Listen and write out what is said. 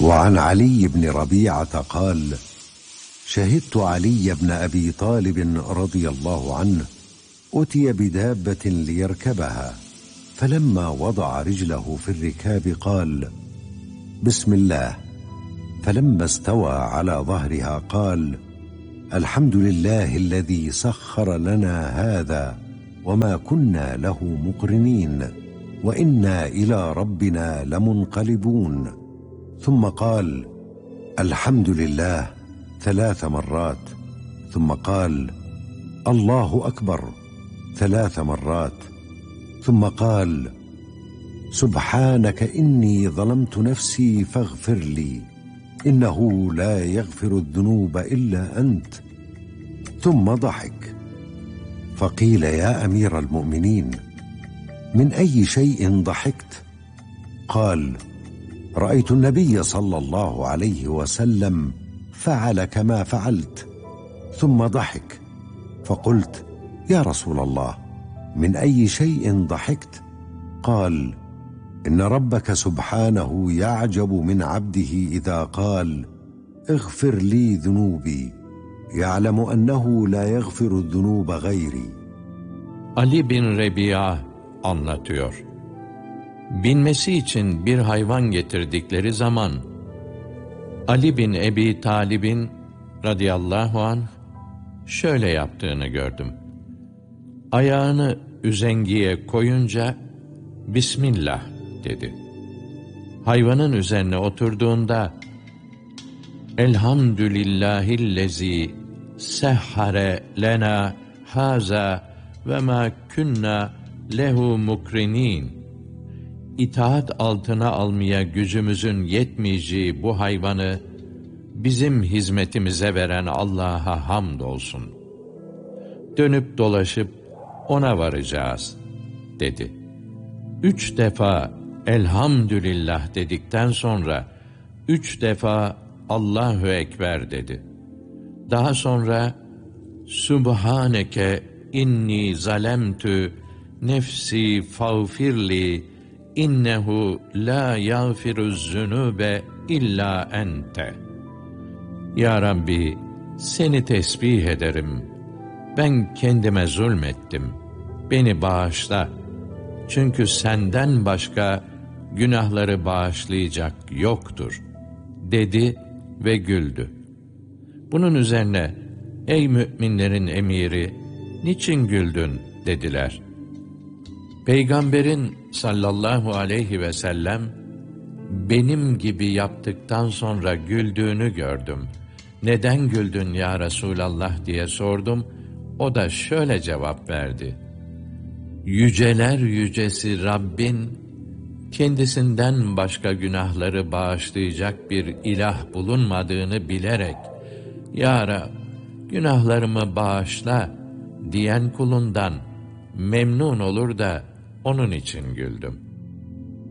وعن علي بن ربيعة قال: شهدت علي بن أبي طالب رضي الله عنه أتي بدابة ليركبها، فلما وضع رجله في الركاب قال: بسم الله. فلما استوى على ظهرها قال: الحمد لله الذي سخر لنا هذا وما كنا له مقرنين وإنا إلى ربنا لمنقلبون. ثم قال: الحمد لله 3 مرات، ثم قال: الله أكبر 3 مرات، ثم قال: سبحانك إني ظلمت نفسي فاغفر لي إنه لا يغفر الذنوب إلا أنت. ثم ضحك، فقيل: يا أمير المؤمنين، من أي شيء ضحكت؟ قال: رأيت النبي صلى الله عليه وسلم فعل كما فعلت. ثم ضحك، فقلت: يا رسول الله، من أي شيء ضحكت؟ قال: إن ربك سبحانه يعجب من عبده إذا قال: اغفر لي ذنوبي، يعلم أنه لا يغفر الذنوب غيري. Ali bin Rebi'a anlatıyor. Binmesi için bir hayvan getirdikleri zaman Ali bin Ebi Talib'in radıyallahu anh şöyle yaptığını gördüm. Ayağını üzengiye koyunca Bismillah dedi. Hayvanın üzerine oturduğunda Elhamdülillahillezî sehhare lena haza ve ma kunna lehu mukrinin. İtaat altına almaya gücümüzün yetmeyeceği bu hayvanı bizim hizmetimize veren Allah'a hamdolsun. Dönüp dolaşıp ona varacağız dedi. 3 defa elhamdülillah dedikten sonra 3 defa Allahu Ekber dedi. Daha sonra Subhaneke inni zalemtü nefsi fağfirli innehu la yağfiruz zünube illa ente. Ya Rabbi, seni tesbih ederim. Ben kendime zulmettim. Beni bağışla. Çünkü senden başka günahları bağışlayacak yoktur, dedi ve güldü. Bunun üzerine, ey müminlerin emiri, niçin güldün dediler. Peygamberin sallallahu aleyhi ve sellem, benim gibi yaptıktan sonra güldüğünü gördüm. Neden güldün ya Resulallah diye sordum. O da şöyle cevap verdi. Yüceler yücesi Rabbin, kendisinden başka günahları bağışlayacak bir ilah bulunmadığını bilerek, Ya Rab, günahlarımı bağışla diyen kulundan memnun olur da onun için güldüm.